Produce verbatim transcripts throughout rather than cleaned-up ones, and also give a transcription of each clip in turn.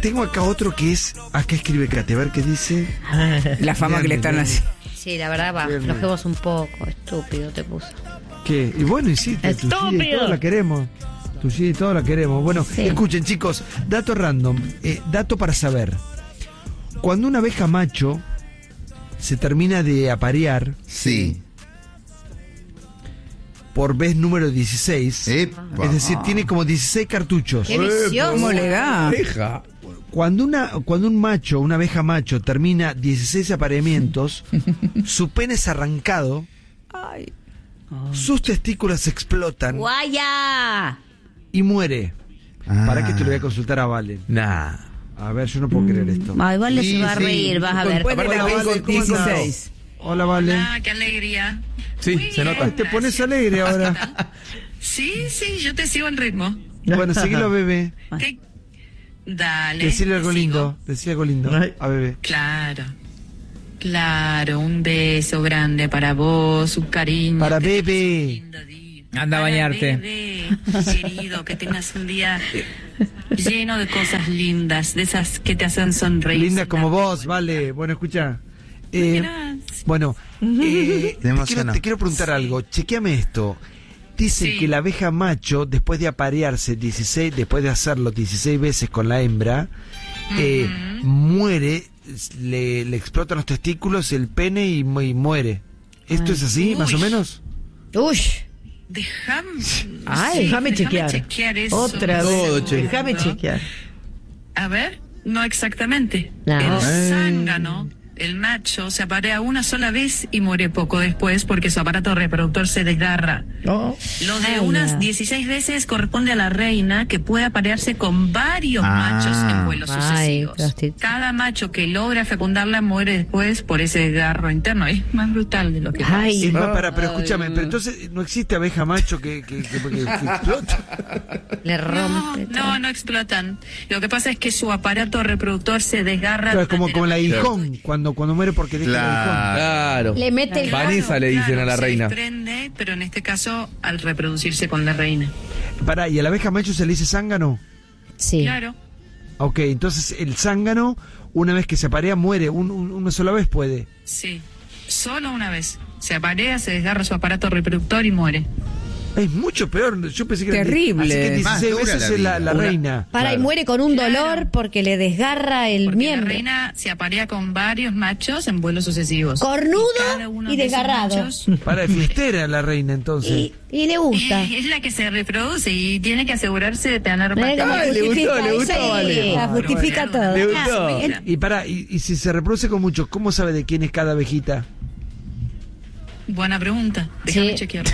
tengo acá otro que es, acá escribe Kate, a ver qué dice. La fama que le están haciendo. Sí, la verdad, va, flojemos un poco, estúpido te puso. ¿Qué? Y bueno, y sí, tu Gigi y todo la queremos. Tu Gigi y todo la queremos. Bueno, sí. Escuchen, chicos, dato random, eh, dato para saber. Cuando una abeja macho se termina de aparear, sí, por vez número dieciséis, Epa. Es decir, tiene como dieciséis cartuchos. ¡Qué vicioso! ¿Cómo le da? Cuando, una, cuando un macho, una abeja macho, termina dieciséis apareamientos, su pene es arrancado, Ay. sus testículos explotan ¡Guaya! y muere. Ah. Para que te lo voy a consultar a Valen. Nah. A ver, yo no puedo creer esto. Ay, Vale Sí, se va a sí. reír, vas a ver. Después de la Hola, vez Vale, ¿cómo andás? dieciséis. Hola, Vale. Ah, qué alegría. Sí, Muy se bien, nota. Ay, te pones alegre ahora. Sí, sí, yo te sigo en ritmo. Bueno, seguilo, bebé. ¿Qué? Dale. Decirle algo te sigo. lindo. Decirle algo lindo a bebé. Claro. Claro, un beso grande para vos, un cariño. Para que bebé. tengas un lindo día. Anda a Para bañarte. bebé, querido, que tengas un día lleno de cosas lindas, de esas que te hacen sonreír. Linda como vos, Vale. Bueno, escucha. Eh, Gracias. bueno, eh, te, emocionó. quiero, te quiero preguntar algo. Chequeame esto. Dicen Sí. que la abeja macho, después de aparearse dieciséis, después de hacerlo dieciséis veces con la hembra, eh, muere, le, le explotan los testículos, el pene y, mu- y muere. ¿Esto es así, más o Uy. menos? Uy, Déjame. Ay, sí, déjame chequear. chequear eso. Otra Todo vez. chequear. Déjame chequear. A ver, no exactamente. No. El Eh. zángano, el macho, se aparea una sola vez y muere poco después porque su aparato reproductor se desgarra. Oh. Lo de Ay, unas no. dieciséis veces corresponde a la reina, que puede aparearse con varios Ah. machos en vuelos Ay, sucesivos. prostituta. Cada macho que logra fecundarla muere después por ese desgarro interno. Es más brutal de lo que Ay. Es más, Ah. para, pero escúchame, pero entonces no existe abeja macho que, que, que- que- que explota. le No, rompe. todo. no, no explotan. Lo que pasa es que su aparato reproductor se desgarra. Claro, es como, como el durante aguijón, cuando, cuando muere porque deja el aguijón. Claro. Claro. Le mete el Claro, Vanessa le dicen claro, a la se reina. desprende, pero en este caso al reproducirse con la reina. Pará, ¿y a la abeja macho se le dice zángano? Sí. Claro. Ok, entonces el zángano, una vez que se aparea, muere. Un- un- una sola vez puede. Sí, solo una vez. Se aparea, se desgarra su aparato reproductor y muere. Es mucho peor. Yo pensé que era- Terrible. Así que Más dieciséis dura veces la es la, vida. la Una- reina. Para, y Claro. muere con un Claro. dolor porque le desgarra el Porque miembro. la reina se aparea con varios machos en vuelos sucesivos. Cornudo cada uno y de esos desgarrado. machos- Para de fiestera la reina, entonces. Y, y le gusta. Y es la que se reproduce y tiene que asegurarse de tener Mira cómo Ay, le justifica, gustó, le esa gustó, es- vale. la justifica todo. Le gustó. El- Y para, y, y si se reproduce con mucho, ¿cómo sabe de quién es cada abejita? Buena pregunta. Déjame Sí. chequear.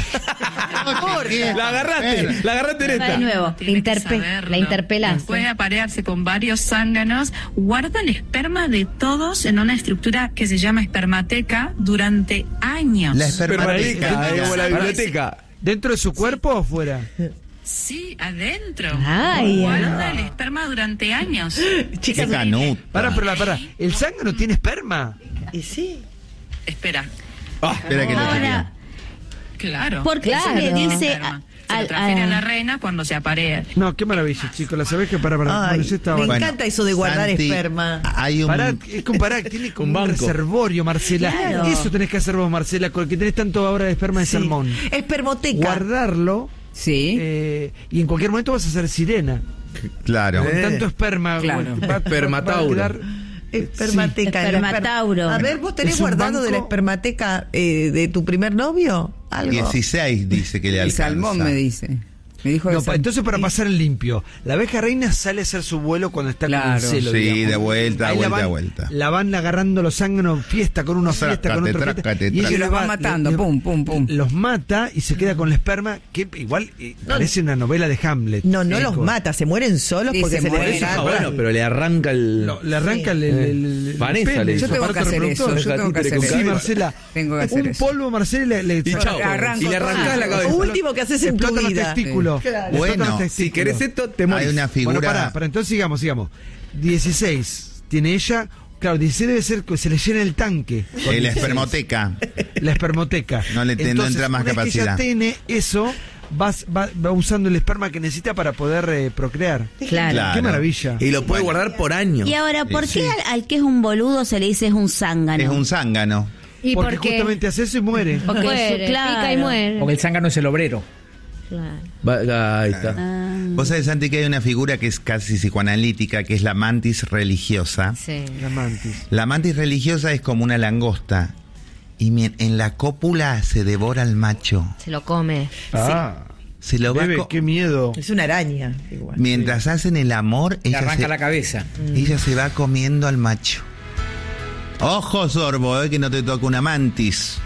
La agarraste, la agarraste en Va de esta. nuevo, la, Tiene que interpe saberlo. la interpelaste. Puede aparearse con varios zánganos, guarda el esperma de todos en una estructura que se llama espermateca durante años. La espermateca. Permateca, eh, como la Para- biblioteca. ¿Dentro de su cuerpo o afuera? Sí, adentro. Ay, guarda el esperma durante años. Qué canuta. Para, pero la para. ¿El zángano tiene esperma? Y sí. Espera. Ah, Espera que lo chequeo. Ahora, Claro. ¿por qué se le dice Esperma. a- Se al- lo transfiere a a- la reina cuando se aparea. No, qué maravilla, chicos. Las abejas, para, para. Ay, bueno, yo estaba- me Bueno, encanta eso de guardar Santi, esperma. Hay un... Pará, es comparar, tiene como Un un, banco. reservorio, Marcela. Claro. Eso tenés que hacer vos, Marcela, con el que tenés tanto ahora de esperma de Sí. salmón. Espermoteca. Guardarlo Sí. eh, y en cualquier momento vas a ser sirena. Claro. Con tanto esperma. Claro. va- va- Espermatauro. va a quedar- Espermateca. Sí. el esperma- Espermatauro. A ver, ¿vos tenés Es un guardado de la banco- espermateca eh, de tu primer novio? Algo. dieciséis dice que le El alcanza. salmón me dice. Me dijo No, que pa- sal- entonces para pasar el limpio, la abeja reina sale a hacer su vuelo cuando está con Claro. el celo. Sí, digamos. de vuelta, Ahí la vuelta, van- vuelta. La van agarrando los zánganos, fiesta con uno, fiesta con Trácate, otro. fiesta, trácate, y ella trácate. los Los va matando, pum, pum, pum. Los mata y se queda con el esperma, que igual eh, parece una novela de Hamlet. No, no chicos. los mata, se mueren solos Sí, porque se se, les mueren. Eso está desgarra. bueno, pero le arranca el. Lo- le arranca el, el, el- el Vanessa pene, le su Yo tengo que aparato hacer eso, reproductor. yo tengo que hacer Sí, Sí, eso. Marcela. Tengo que hacer un eso. polvo, Marcela, y le, le Y chao. arranco Y le arrancás todo. la cabeza. Lo último que haces en tu explotan los vida. testículos. Sí. Claro. Le explotan Bueno, los Si testículos. querés esto, te morís. Hay una figura... Bueno, pará, pará, entonces sigamos, sigamos. dieciséis tiene ella. Claro, dieciséis debe ser que se le llena el tanque. con La dieciséis. espermoteca. La espermoteca. No le te- no Entonces, entra más una vez capacidad. que ella tiene eso, vas, va, va usando el esperma que necesita para poder eh, procrear. Claro. Claro. Qué maravilla. Y lo puede guardar por años. Y ahora, ¿por Sí. qué al, al que es un boludo se le dice es un zángano? Es un zángano. ¿Y Porque por qué? justamente hace eso y muere. Porque Muere, claro. pica y muere. Porque el zángano es el obrero. Claro. Va- ahí está. Ah, Vos sabés, Santi, que hay una figura que es casi psicoanalítica, que es la mantis religiosa. Sí. La mantis. La mantis religiosa es como una langosta. Y mi- en la cópula se devora al macho. Se lo come. Ah. Se lo va Bebe, co- qué miedo. Es una araña, igual. Mientras hacen el amor, Le ella arranca se, la cabeza. ella se va comiendo al macho. Ojo, sorbo, eh, que no te toca una mantis.